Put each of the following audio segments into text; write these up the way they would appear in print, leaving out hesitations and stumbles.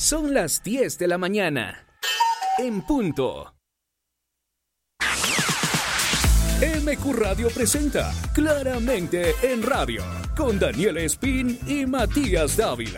Son las 10 de la mañana. En punto. MQ Radio presenta Claramente en Radio con Daniel Espín y Matías Dávila.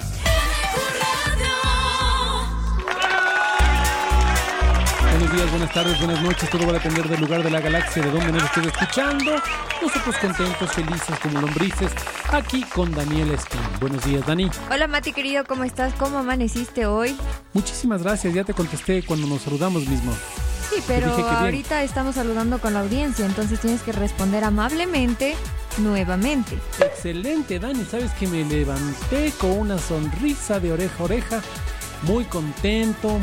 Buenos días, buenas tardes, buenas noches. Todo va a depender del lugar de la galaxia de donde nos estés escuchando. Nosotros contentos, felices como lombrices, aquí con Daniel Espín. Buenos días, Dani. Hola, Mati, querido, ¿cómo estás? ¿Cómo amaneciste hoy? Muchísimas gracias, ya te contesté cuando nos saludamos mismo. Sí, pero ahorita estamos saludando con la audiencia, entonces tienes que responder amablemente nuevamente. Excelente, Dani. Sabes que me levanté con una sonrisa de oreja a oreja. Muy contento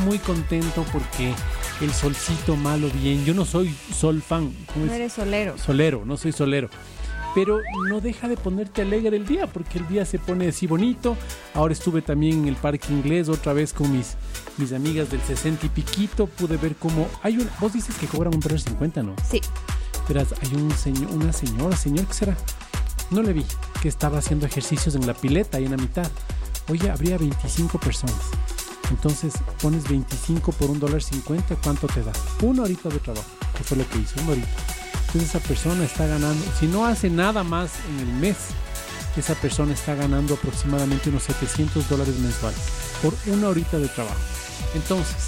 porque el solcito malo bien. Yo no soy sol fan. No eres solero. Solero, no soy solero. Pero no deja de ponerte alegre el día, porque el día se pone así bonito. Ahora estuve también en el Parque Inglés otra vez con mis amigas del 60 y piquito. Pude ver cómo hay una... Vos dices que cobran $1.50, ¿no? Sí. Verás, hay una señor, ¿qué será? No le vi, que estaba haciendo ejercicios en la pileta ahí en la mitad. Oye, habría 25 personas. Entonces pones 25 por $1.50, ¿cuánto te da? 1 horita de trabajo, que fue lo que hizo, 1 horita. Entonces esa persona está ganando, si no hace nada más en el mes, esa persona está ganando aproximadamente unos $700 mensuales por 1 horita de trabajo. Entonces,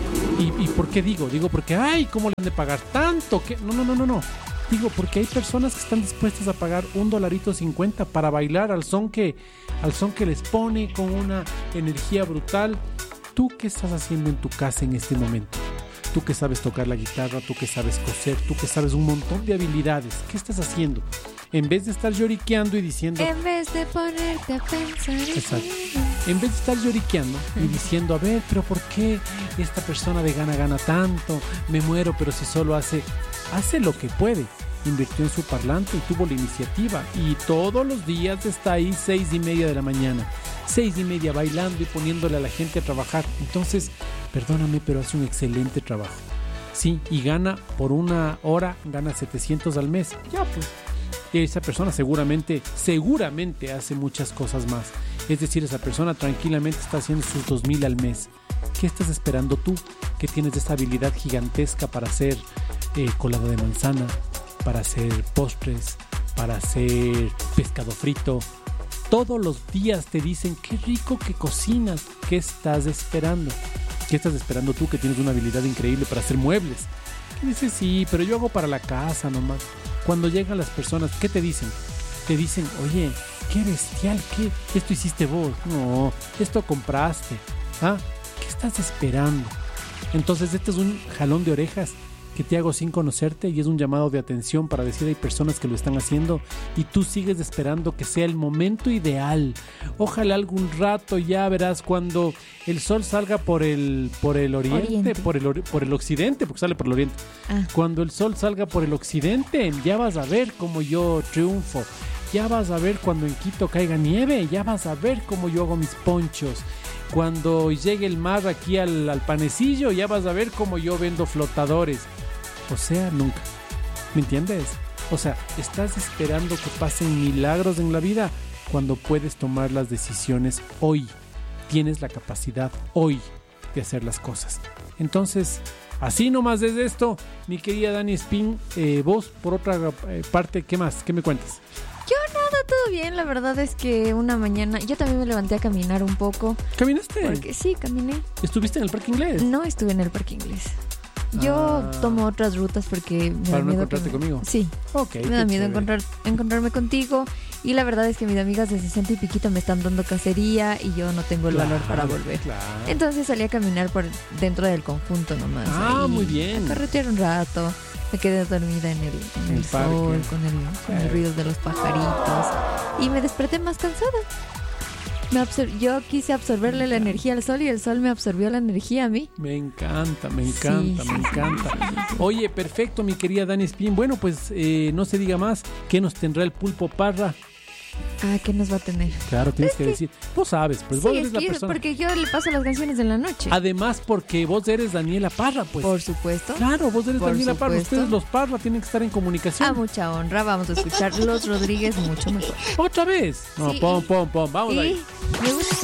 ¿y por qué digo? Digo porque, ay, ¿cómo le han de pagar tanto? ¿Qué? No. Digo, porque hay personas que están dispuestas a pagar $1.50 para bailar al son que les pone con una energía brutal. ¿Tú qué estás haciendo en tu casa en este momento? Tú que sabes tocar la guitarra, tú que sabes coser, tú que sabes un montón de habilidades. ¿Qué estás haciendo? En vez de estar lloriqueando y diciendo... En vez de ponerte a pensar... Exacto. En vez de estar lloriqueando y diciendo, a ver, pero ¿por qué esta persona de gana tanto? Me muero, pero si solo hace lo que puede. Invirtió en su parlante y tuvo la iniciativa. Y todos los días está ahí 6:30 de la mañana. 6:30 bailando y poniéndole a la gente a trabajar. Entonces, perdóname, pero hace un excelente trabajo. Sí, y gana por 1 hora, gana $700 al mes. Ya pues. Y esa persona seguramente hace muchas cosas más. Es decir, esa persona tranquilamente está haciendo sus $2,000 al mes. ¿Qué estás esperando tú? Que tienes esa habilidad gigantesca para hacer colada de manzana, para hacer postres, para hacer pescado frito. Todos los días te dicen, qué rico que cocinas. ¿Qué estás esperando? ¿Qué estás esperando tú que tienes una habilidad increíble para hacer muebles? ¿Qué dices? Sí, pero yo hago para la casa nomás. Cuando llegan las personas, ¿qué te dicen? Te dicen, oye, qué bestial, ¿qué? Esto hiciste vos. No, esto compraste. ¿Ah? ¿Qué estás esperando? Entonces este es un jalón de orejas que te hago sin conocerte y es un llamado de atención para decir hay personas que lo están haciendo y tú sigues esperando que sea el momento ideal. Ojalá algún rato ya verás cuando el sol salga por el oriente. Por el occidente, porque sale por el oriente. Cuando el sol salga por el occidente, ya vas a ver cómo yo triunfo. Ya vas a ver cuando en Quito caiga nieve, ya vas a ver cómo yo hago mis ponchos. Cuando llegue el mar aquí al panecillo, ya vas a ver cómo yo vendo flotadores. O sea, nunca. ¿Me entiendes? O sea, estás esperando que pasen milagros en la vida cuando puedes tomar las decisiones hoy. Tienes la capacidad hoy de hacer las cosas. Entonces, así nomás desde esto, mi querida Dani Espín, vos por otra parte, ¿qué más? ¿Qué me cuentas? Yo nada, todo bien. La verdad es que una mañana yo también me levanté a caminar un poco. ¿Caminaste? Porque sí, caminé. ¿Estuviste en el Parque Inglés? No estuve en el Parque Inglés. Yo tomo otras rutas porque me ¿Para da no miedo encontrarte conmigo? Sí. Okay, me da miedo encontrarme contigo. Y la verdad es que mis amigas de 60 y piquito me están dando cacería y yo no tengo el valor para volver. Claro. Entonces salí a caminar por dentro del conjunto nomás. Muy bien. A carretear un rato. Me quedé dormida en el sol, con el ruido de los pajaritos. Y me desperté más cansada. Yo quise absorberle la energía al sol y el sol me absorbió la energía a mí. Me encanta. Oye, perfecto, mi querida Dani Espín. Bueno, pues no se diga más. ¿Qué nos tendrá el Pulpo Parra? ¿Qué nos va a tener? Claro, tienes que decir. Vos sabes, pues vos eres la persona. Porque yo le paso las canciones en la noche. Además, porque vos eres Daniela Parra, pues. Por supuesto. Claro, vos eres Daniela Parra. Ustedes los Parra tienen que estar en comunicación. A mucha honra, vamos a escuchar Los Rodríguez mucho mejor. ¿Otra vez? No, sí. pom, vamos ahí. Me gusta.